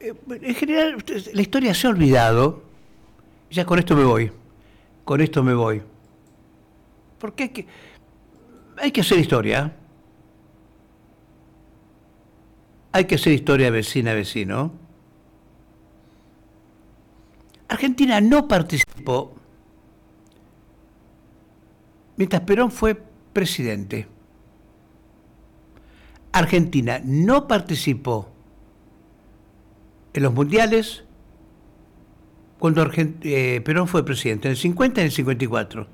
En general, la historia se ha olvidado. Ya con esto me voy. Con esto me voy. Porque hay que hacer historia. Hay que hacer historia vecina a vecino. Argentina no participó mientras Perón fue presidente. Argentina no participó en los mundiales cuando Perón fue presidente, en el 50 y en el 54.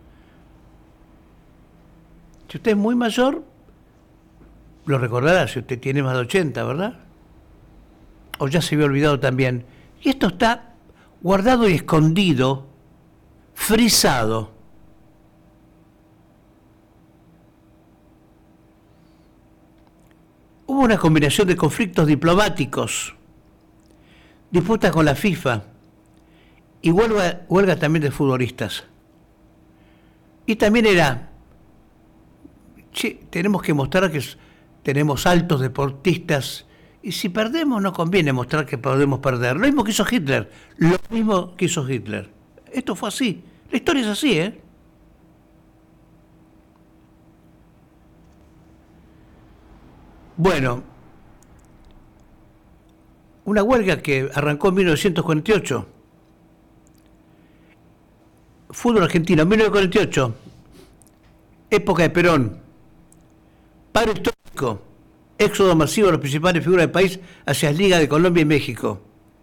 Si usted es muy mayor, lo recordará, si usted tiene más de 80, ¿verdad? O ya se había olvidado también. Y esto está guardado y escondido, frisado. Hubo una combinación de conflictos diplomáticos, disputas con la FIFA y huelga también de futbolistas. Y también era, tenemos que mostrar que tenemos altos deportistas y si perdemos no conviene mostrar que podemos perder. Lo mismo que hizo Hitler, lo mismo que hizo Hitler. Esto fue así, la historia es así, ¿eh? Bueno, una huelga que arrancó en 1948. Fútbol argentino, 1948. Época de Perón. Paro histórico. Éxodo masivo de las principales figuras del país hacia las ligas de Colombia y México.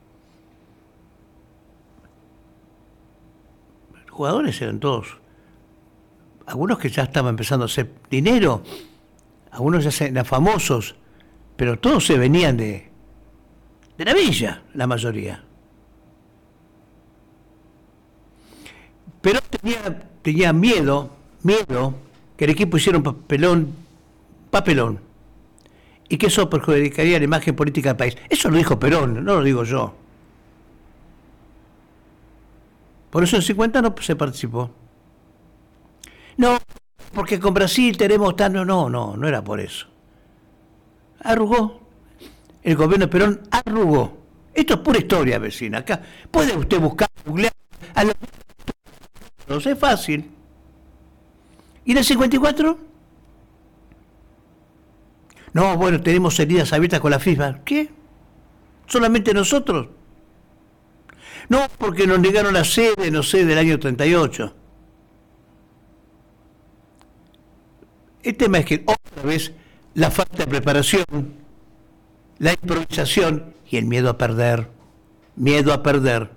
Los jugadores eran todos. Algunos que ya estaban empezando a hacer dinero. Algunos ya eran famosos. Pero todos se venían de la villa, la mayoría. Pero tenía miedo que el equipo hiciera un papelón, y que eso perjudicaría la imagen política del país. Eso lo dijo Perón, no lo digo yo. Por eso en 50 no se participó. No, porque con Brasil tenemos tanto. No era por eso. Arrugó. El gobierno de Perón arrugó. Esto es pura historia, vecina. Acá puede usted buscar, googlear a los... No es fácil. ¿Y en el 54? No, bueno, tenemos heridas abiertas con la FIFA. ¿Qué? ¿Solamente nosotros? No, porque nos negaron la sede, no sé, del año 38. El tema es que otra vez la falta de preparación, la improvisación y el miedo a perder. Miedo a perder.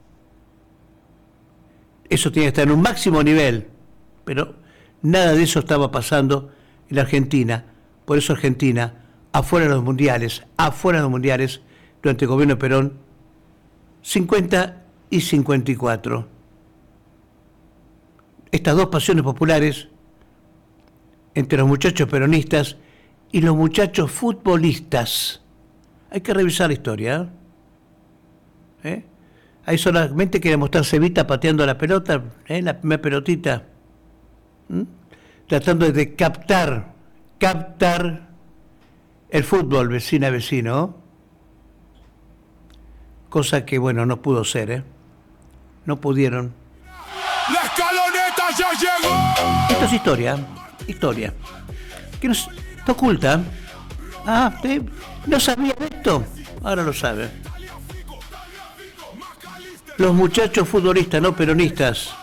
Eso tiene que estar en un máximo nivel, pero nada de eso estaba pasando en la Argentina. Por eso Argentina, afuera de los mundiales, durante el gobierno de Perón, 50 y 54. Estas dos pasiones populares entre los muchachos peronistas y los muchachos futbolistas. Hay que revisar la historia. Ahí solamente quería mostrar Cevita pateando la pelota, la primera pelotita, tratando de captar el fútbol vecino a vecino, cosa que, bueno, no pudo ser, no pudieron. ¡La escaloneta ya llegó! Esto es historia, que no está oculta. Ah, ¿usted no sabía de esto? Ahora lo sabe. Los muchachos futbolistas, no peronistas,